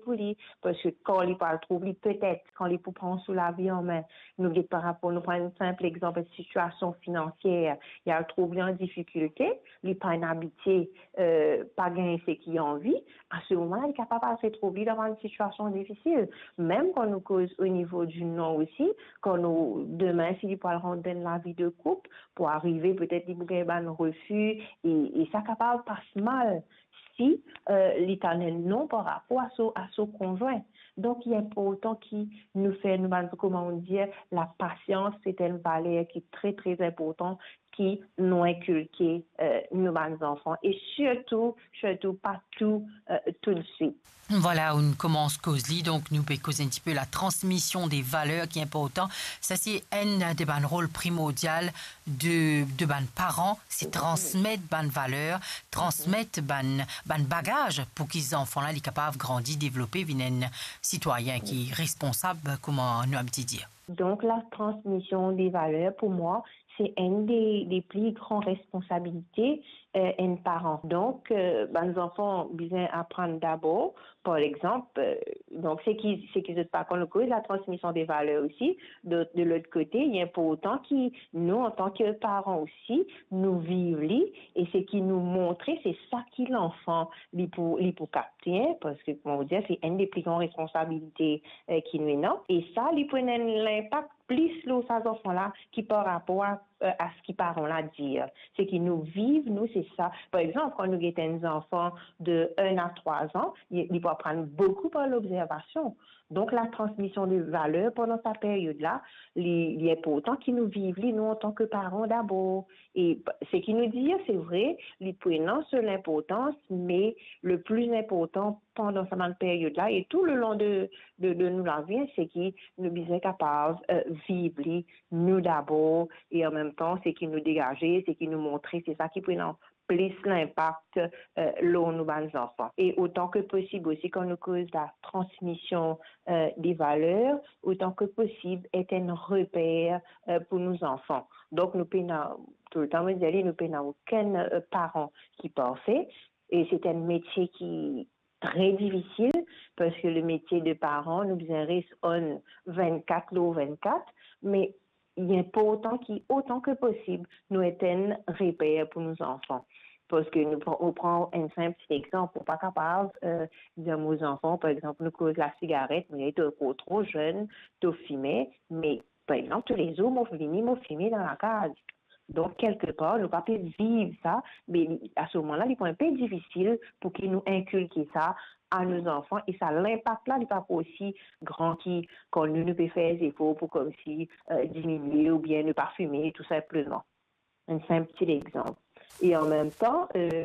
pour lui. Parce que quand il parle trop, peut-être, quand il peut prendre sous la vie en main, nous, par rapport, nous prenons un simple exemple, situation financière, il y a un trouble en difficulté, il pas une habitude, pas gagner ce qu'il a envie, à ce moment-là, il est capable de se trouver dans une situation difficile. Même quand nous cause au niveau du nom aussi, quand nous, demain, s'il peut rendre dans la vie de couple, pour arriver, peut-être, il peut avoir un refus, et ça capable passe mal si l'éternel non par rapport à son conjoint. Donc, il est important qu'il nous fait, nous, comment on dit, la patience, c'est une valeur qui est très, très importante, qui nous inculqué nos enfants. Et surtout, pas tout de suite. Voilà, on commence cause donc nous peut causer un petit peu la transmission des valeurs qui est important. Ça c'est un des rôles primordial de parents, c'est transmettre bonnes valeurs, transmettre ban bagage pour qu'ils les enfants là les capables grandir, développer, viennent un citoyen qui est responsable, comment nous habituons dire. Donc la transmission des valeurs pour moi c'est une des plus grandes responsabilités un parent. Donc, les enfants besoin apprendre d'abord, par exemple, donc c'est qu'ils ne pas qu'on le cause la transmission des valeurs aussi. De l'autre côté, il est important que nous, en tant que parents aussi, nous vivons et c'est qui nous montre, c'est ça qui l'enfant lui pour capter, parce que comment vous dire, c'est une des plus grandes responsabilités qui nous est non. Et ça, lui prend l'impact plus sur ces enfants-là qui par rapport à ce qu'ils parents là dire. C'est qu'ils nous vivent, nous, c'est ça. Par exemple, quand nous avons des enfants de 1 à 3 ans, ils peuvent apprendre beaucoup par l'observation. Donc, la transmission de valeurs pendant cette période-là, il est important qu'ils nous vivent, nous, en tant que parents d'abord. Et ce qu'ils nous disent, c'est vrai, ils prennent non seulement l'importance, mais le plus important pendant cette période-là et tout le long de nous la vie, c'est qu'ils nous sommes capables de vivre, nous d'abord, et en même temps, c'est qu'ils nous dégagent, c'est qu'ils nous montrent, c'est ça qui prend plus l'impact l'on nous les enfants. Et autant que possible aussi, quand nous cause la transmission des valeurs, autant que possible est un repère pour nos enfants. Donc, nous pouvons tout le temps, nous pouvons aucun parent qui est parfait. Et c'est un métier qui très difficile parce que le métier de parent nous reste on 24 lots 24, mais il est important qu'autant que possible nous ayons un repère pour nos enfants. Parce que on prend un simple exemple, pour pas capable dire aux enfants, par exemple, nous cause la cigarette, mais tu es trop jeune, tu fumes, mais par exemple, tous les jours, moi fumer dans la case. Donc, quelque part, nous ne pouvons pas vivre ça, mais à ce moment-là, il est un peu difficile pour qu'ils nous inculquent ça à nos enfants. Et ça, l'impact là, n'est pas aussi grand qu'on ne peut faire des efforts pour comme si diminuer ou bien ne pas fumer, tout simplement. Un simple petit exemple. Et en même temps,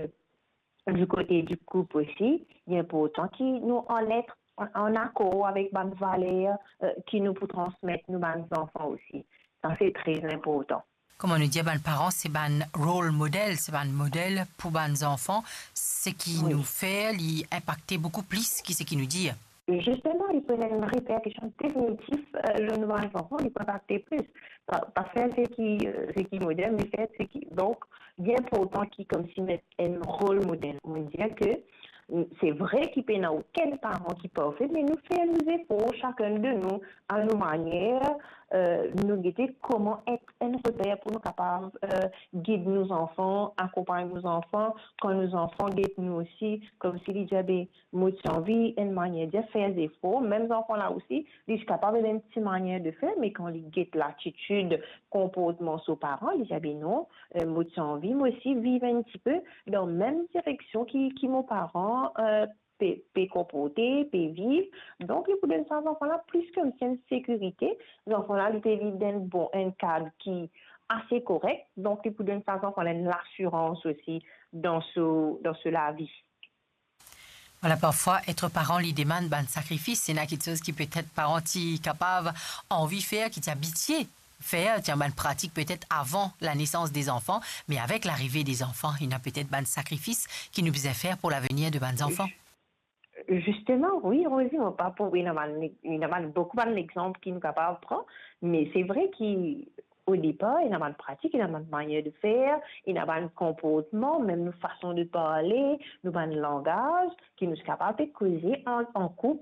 du côté du couple aussi, il est important qu'ils nous en être en accord avec les valeurs qui nous pour transmettre nos enfants aussi. Ça, c'est très important. Comme on nous dit, les parents, c'est un rôle modèle, c'est un modèle pour les enfants. Ce qui nous fait impacter beaucoup plus que ce qui nous dit. Justement, il peut y avoir une répercussion définitive, le nouveau enfant, il peut impacter plus. Parce que c'est qui modèle, mais c'est qui. Donc, bien important qu'il comme si met un rôle modèle. On dit que c'est vrai qu'il n'y a aucun parent qui peut faire, mais nous faisons nos efforts, chacun de nous, à nos manières, nous guider comment être un repère pour nous capables guider nos enfants, accompagner nos enfants, quand nos enfants guident nous aussi, comme s'ils disaient, moi, j'ai envie, une manière de faire des efforts, même les enfants là aussi, ils sont capables d'une petite manière de faire, mais quand ils guident l'attitude, comportement sur parents, ils disent, non, moi, j'ai envie, moi aussi, vivre un petit peu dans la même direction qui mon parent, peut comporter, peut vivre. Donc, il faut donner à ces enfants-là plus comme une sécurité. Les enfants-là, ils peuvent vivre dans un cadre qui est assez correct. Donc, il faut donner à ces enfants-là l'assurance aussi dans la vie. Voilà, parfois, être parent lui demande un sacrifice. C'est quelque chose qui peut-être parent capable, envie de faire, qui t'habitué faire, tiens, une pratique peut-être avant la naissance des enfants, mais avec l'arrivée des enfants, il y a peut-être un sacrifice qui nous faisait faire pour l'avenir de nos enfants. Justement, oui, Rosie, on parle pour, il y a beaucoup d'exemples qui nous capables de prendre, mais c'est vrai qu'au départ, il y a une pratique, il y a une manière de faire, il y a un comportement, même une façon de parler, nous avons un langage qui nous est capable de causer en couple